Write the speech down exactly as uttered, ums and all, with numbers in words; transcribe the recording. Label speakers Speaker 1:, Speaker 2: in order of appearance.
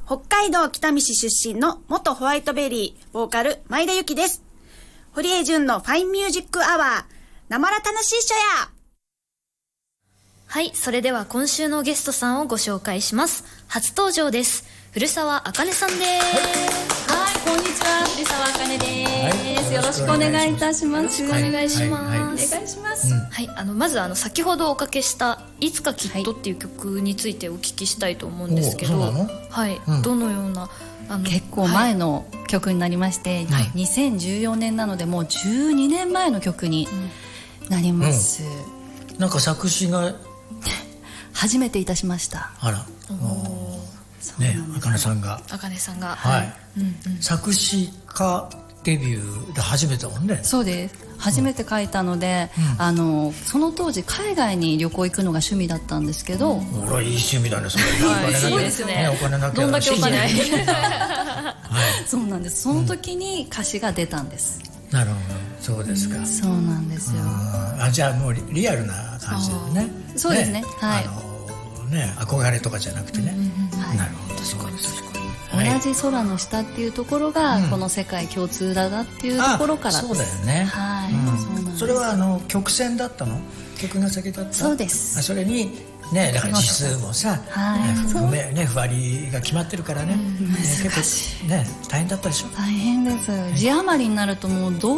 Speaker 1: 北海道北見市出身の元ホワイトベリーボーカル前田ゆきです。堀江純のファインミュージックアワー、なまら楽しいっしょや。
Speaker 2: はい、それでは今週のゲストさんをご紹介します。初登場です。古澤茜さんです。
Speaker 3: はい、こんにちは、古澤茜です、はい、よろしくお願いいたします。
Speaker 2: よろしくお願いします、はいはいはい、
Speaker 3: お願いします、
Speaker 2: うん、はい、あのまずあの先ほどおかけしたいつかきっとっていう曲についてお聞きしたいと思うんですけど、はい、うん、どのような
Speaker 3: あの結構前の曲になりまして、はい、にせんじゅうよねんなのでもうじゅうにねんまえの曲になります、
Speaker 4: うん、なんか作詞が
Speaker 3: 初めていたしました。
Speaker 4: あら、ね、茜さんが
Speaker 2: 茜さんが、
Speaker 4: はい、うんうん、作詞家デビューで初めてだもんね。
Speaker 3: そうです、初めて書いたので、うん、あのその当時海外に旅行行くのが趣味だったんですけど、うん、
Speaker 4: ほらいい趣味だねそれ、
Speaker 3: はい、そうですね、
Speaker 4: お金なきゃ
Speaker 3: どんだけお金はい、そうなんです。その時に歌詞が出たんです、
Speaker 4: うん、なるほど、そうですか、うん、
Speaker 3: そうなんですよ。
Speaker 4: あ、じゃあもうリアルな感じでね。
Speaker 3: そうですね、はい、
Speaker 4: あのね、憧れとかじゃなくてね、うんうん、はい、なるほど、確かに確かに、
Speaker 3: はい、同じ空の下っていうところが、うん、この世界共通だなっていうところからです。
Speaker 4: そうだよね、
Speaker 3: はい、
Speaker 4: うん、
Speaker 3: そうなんです。
Speaker 4: それはあの曲線だったの？曲が先だった？
Speaker 3: そうです。
Speaker 4: それにね、だから字数もさ、はい、ね、ね、ふわりが決まってるからね、うん、ね、結構ね大変だったでしょ。
Speaker 3: 大変です。字余りになるともうどう